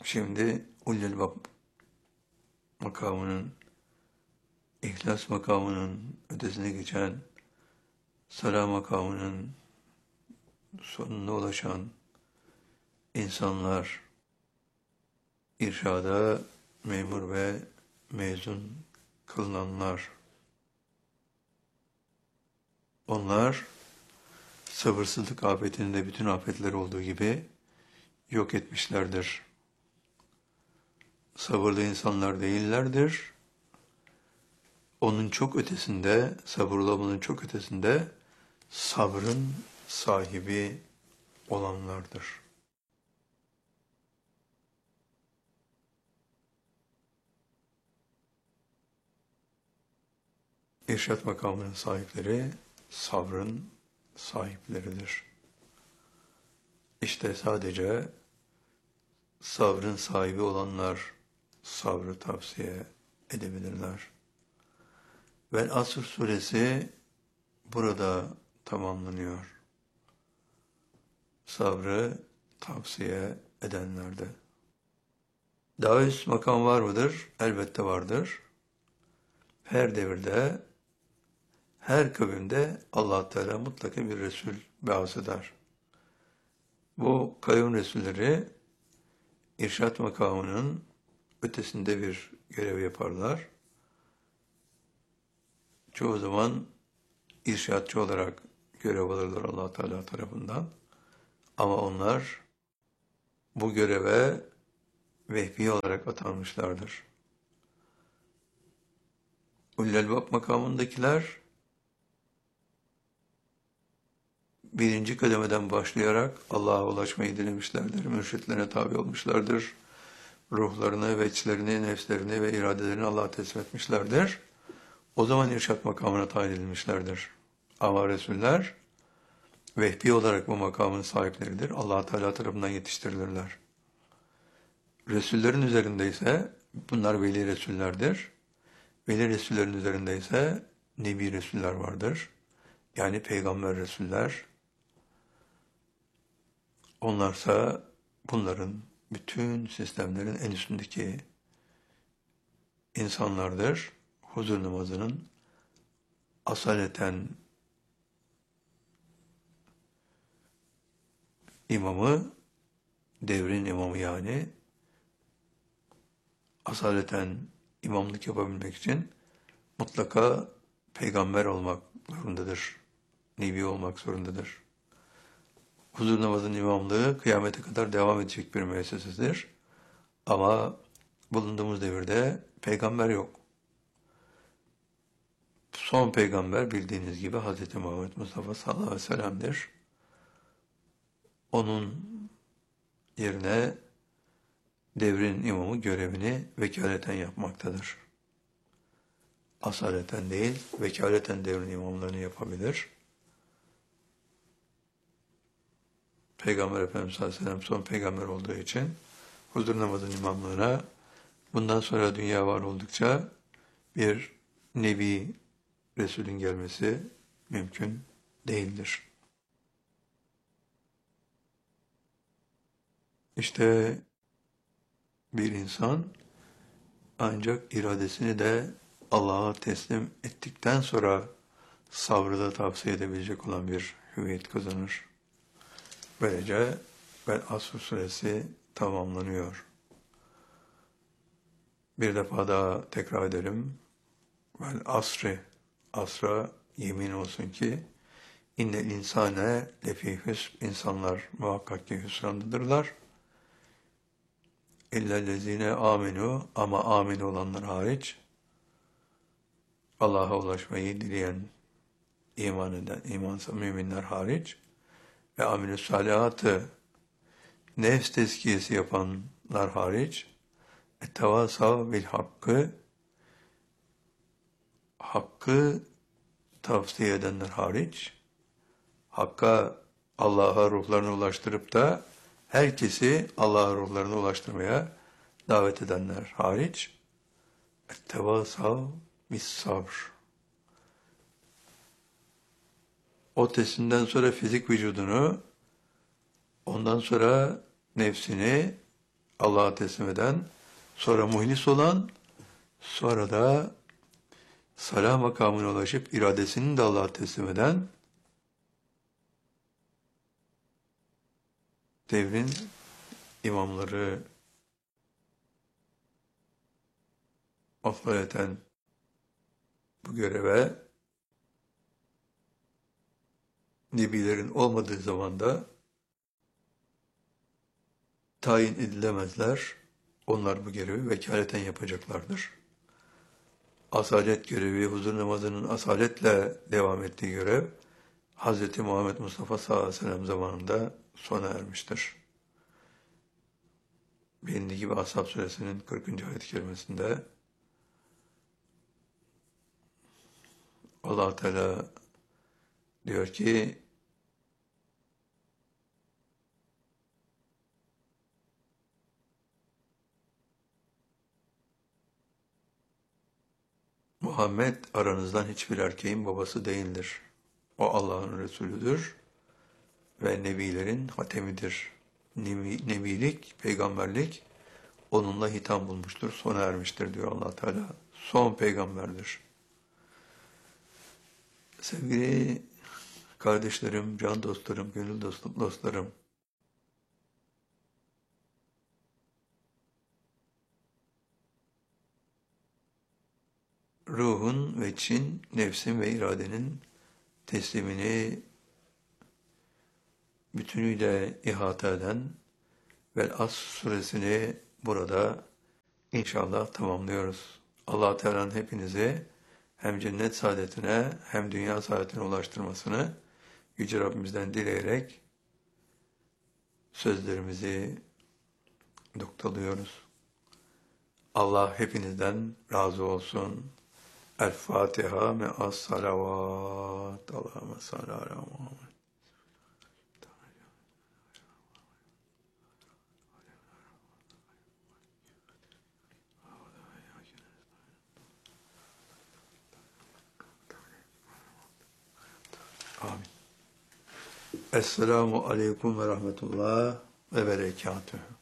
Şimdi Ullül makamının, İhlas makamının ötesine geçen, Salah makamının sonuna ulaşan insanlar, irşada memur ve mezun kılınanlar, onlar sabırsızlık afetinin de bütün afetler olduğu gibi yok etmişlerdir. Sabırlı insanlar değillerdir. Onun çok ötesinde, sabırlı olmanın çok ötesinde sabrın sahibi olanlardır. İrşad makamının sahipleri sabrın sahipleridir. İşte sadece sabrın sahibi olanlar sabrı tavsiye edebilirler. Vel Asr suresi burada tamamlanıyor. Sabrı tavsiye edenlerde. Daha üst makam var mıdır? Elbette vardır. Her devirde, her kavimde Allah Teala mutlaka bir Resul bâs eder. Bu kavim Resulleri irşat makamının ötesinde bir görev yaparlar. Çoğu zaman irşatçı olarak görev alırlar Allah Teala tarafından. Ama onlar bu göreve vehbi olarak atanmışlardır. Ullül makamındakiler birinci kademeden başlayarak Allah'a ulaşmayı dilemişlerdir. Mürşitlerine tabi olmuşlardır. Ruhlarını, veçlerini, nefslerini ve iradelerini Allah'a teslim etmişlerdir. O zaman irşat makamına tayin edilmişlerdir. Ama Resuller vehbi olarak bu makamın sahipleridir. Allah Teala tarafından yetiştirilirler. Resullerin üzerinde ise bunlar veli Resullerdir. Veli Resullerin üzerinde ise Nebi Resuller vardır. Yani Peygamber Resuller. Onlarsa bunların bütün sistemlerin en üstündeki insanlardır. Huzur namazının asaleten imamı, devrin imamı yani, asaleten imamlık yapabilmek için mutlaka peygamber olmak zorundadır. Nebi olmak zorundadır. Huzur namazının imamlığı kıyamete kadar devam edecek bir müessesedir. Ama bulunduğumuz devirde peygamber yok. Son peygamber bildiğiniz gibi Hz. Muhammed Mustafa sallallahu aleyhi ve sellem'dir. Onun yerine devrin imamı görevini vekaleten yapmaktadır. Asaleten değil, vekaleten devrin imamlarını yapabilir. Peygamber Efendimiz sallallahu aleyhi ve sellem son peygamber olduğu için huzur namazının imamlığına bundan sonra dünya var oldukça bir Nebi Resulün gelmesi mümkün değildir. İşte bir insan ancak iradesini de Allah'a teslim ettikten sonra sabrı da tavsiye edebilecek olan bir hüviyet kazanır. Böylece Vel Asr suresi tamamlanıyor. Bir defa daha tekrar edelim. Vel asri, asra yemin olsun ki innel insane lefî hüsn, insanlar muhakkak ki hüsrandadırlar. İllellezine amenu, ama amin olanlar hariç, Allah'a ulaşmayı dileyen, iman eden, imansız müminler hariç ve amilü salihatı, nefs tezkiyesi yapanlar hariç, ettevasav bil hakkı, hakkı tavsiye edenler hariç, Hakk'a, Allah'a ruhlarını ulaştırıp da herkesi Allah'a ruhlarını ulaştırmaya davet edenler hariç, ettevasav bis sabr. O testinden sonra fizik vücudunu, ondan sonra nefsini Allah'a teslim eden, sonra muhlis olan, sonra da salah makamına ulaşıp iradesini de Allah'a teslim eden devrin imamları, afaleten bu göreve nebilerin olmadığı zamanda tayin edilemezler. Onlar bu görevi vekaleten yapacaklardır. Asalet görevi, huzur namazının asaletle devam ettiği görev, Hz. Muhammed Mustafa sallallahu aleyhi ve sellem zamanında sona ermiştir. Bilindiği gibi Ashab suresinin 40. ayet-i kerimesinde Allah Teala diyor ki Muhammed aranızdan hiçbir erkeğin babası değildir. O Allah'ın Resulüdür ve nebilerin hatemidir. Nebilik, peygamberlik onunla hitam bulmuştur, sona ermiştir diyor Allah Teala. Son peygamberdir. Sevgili kardeşlerim, can dostlarım, gönül dostlarım, ruhun ve için, nefsin ve iradenin teslimini bütünüyle ihata eden Vel-Asr suresini burada inşallah tamamlıyoruz. Allah Teala'nın hepinizi hem cennet saadetine hem dünya saadetine ulaştırmasını Yüce Rabbimizden dileyerek sözlerimizi noktalıyoruz. Allah hepinizden razı olsun. El-Fatiha me'as salavat. Allahümme salli ala Muhammed. Amin. Esselamu aleyküm ve rahmetullah ve berekatühü.